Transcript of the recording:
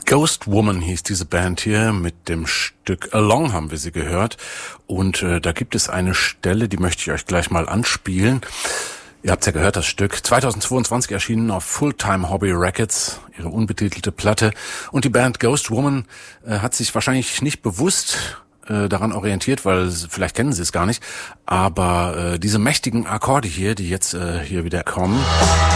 Ghost Woman hieß diese Band hier, mit dem Stück Along haben wir sie gehört. Und da gibt es eine Stelle, die möchte ich euch gleich mal anspielen. Ihr habt's ja gehört, das Stück. 2022 erschienen auf Fulltime Hobby Records, ihre unbetitelte Platte. Und die Band Ghost Woman hat sich wahrscheinlich nicht bewusst daran orientiert, weil vielleicht kennen sie es gar nicht. Aber diese mächtigen Akkorde hier, die jetzt hier wieder kommen...